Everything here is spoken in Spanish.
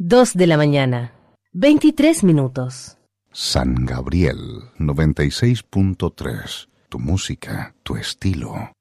2 de la mañana, 23 minutos. San Gabriel 96.3. Tu música, tu estilo.